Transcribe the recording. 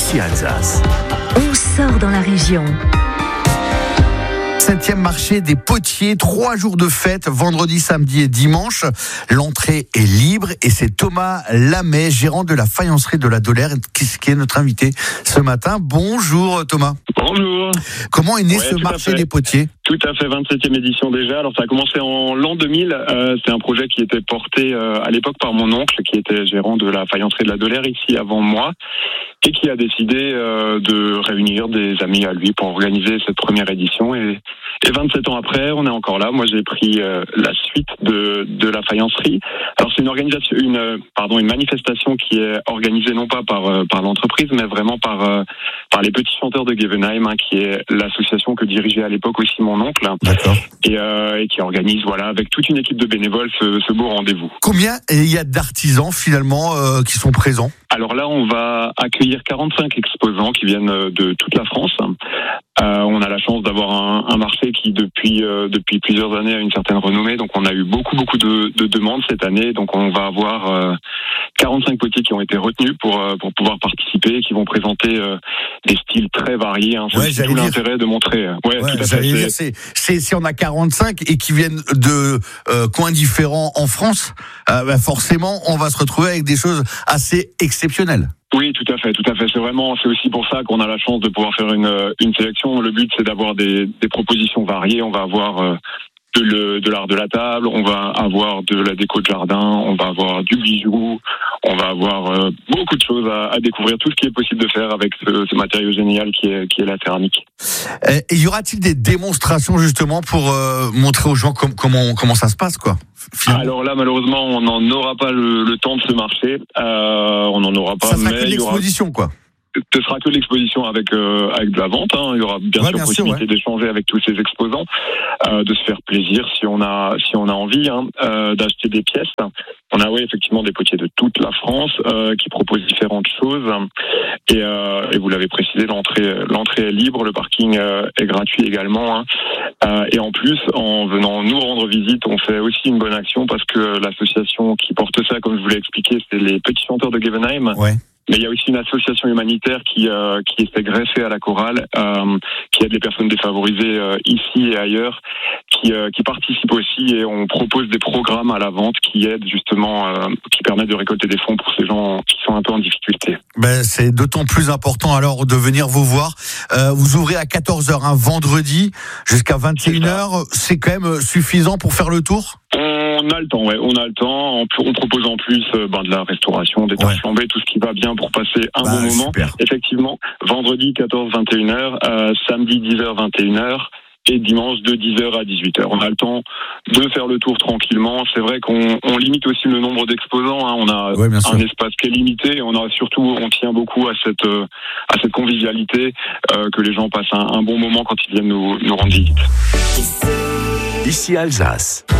ici Alsace. On sort dans la région. 7e marché des potiers, 3 jours de fête, vendredi, samedi et dimanche. L'entrée est libre et c'est Thomas Lamet, gérant de la faïencerie de la Dolère, qui est notre invité ce matin. Bonjour Thomas. Bonjour. Comment est né ce marché des potiers ? Tout à fait, 27e édition déjà. Alors ça a commencé en l'an 2000. C'est un projet qui était porté à l'époque par mon oncle, qui était gérant de la faïencerie de la Dolère ici avant moi, et qui a décidé de réunir des amis à lui pour organiser cette première édition. Et 27 ans après, on est encore là. Moi, j'ai pris la suite de la faïencerie. Alors c'est une manifestation qui est organisée non pas par l'entreprise, mais vraiment par les petits chanteurs de Gevenheim, qui est l'association que dirigeait à l'époque aussi mon oncle. D'accord. Et qui organise, avec toute une équipe de bénévoles, ce beau rendez-vous. Combien il y a d'artisans finalement qui sont présents ? Alors là, on va accueillir 45 exposants qui viennent de toute la France. On a la chance d'avoir un marché qui depuis plusieurs années a une certaine renommée, donc on a eu beaucoup de demandes cette année, donc on va avoir 45 potiers qui ont été retenus pour pouvoir participer et qui vont présenter des styles très variés. C'est tout l'intérêt de montrer. Tout à fait. Si on a 45 et qui viennent de coins différents en France, forcément on va se retrouver avec des choses assez exceptionnelles. Oui, tout à fait. C'est aussi pour ça qu'on a la chance de pouvoir faire une sélection. Le but, c'est d'avoir des propositions variées. On va avoir de l'art de la table, on va avoir de la déco de jardin, on va avoir du bijou, on va avoir beaucoup de choses à découvrir, tout ce qui est possible de faire avec ce matériau génial qui est la céramique. Et y aura-t-il des démonstrations justement pour montrer aux gens comment ça se passe, quoi ? Alors là, malheureusement, on n'en aura pas le temps de ce marché. On n'en aura pas. Ça sera que l'exposition, quoi. Ce sera que l'exposition avec de la vente. Il y aura bien sûr possibilité d'échanger avec tous ces exposants, de se faire plaisir si on a envie d'acheter des pièces. On a effectivement des potiers de toute la France qui proposent différentes choses. Et vous l'avez précisé, l'entrée est libre, le parking est gratuit également. Et en plus, en venant nous rendre visite, on fait aussi une bonne action parce que l'association qui porte ça, comme je vous l'ai expliqué, c'est les petits chanteurs de Gevenheim. Ouais. Mais il y a aussi une association humanitaire qui s'est greffée à la chorale, qui aide les personnes défavorisées ici et ailleurs, qui participent aussi, et on propose des programmes à la vente qui aident justement, qui permettent de récolter des fonds pour ces gens qui sont un peu en difficulté. C'est d'autant plus important alors de venir vous voir. Vous ouvrez à 14h vendredi jusqu'à 21h. C'est quand même suffisant pour faire le tour ? On a le temps. On propose en plus de la restauration, des tartes flambées, tout ce qui va bien pour passer un bon moment. Super. Effectivement, vendredi 14-21h, samedi 10h-21h et dimanche de 10h à 18h. On a le temps de faire le tour tranquillement. C'est vrai qu'on limite aussi le nombre d'exposants. On a un espace qui est limité et on tient beaucoup à cette convivialité, que les gens passent un bon moment quand ils viennent nous rendre visite. Ici Alsace.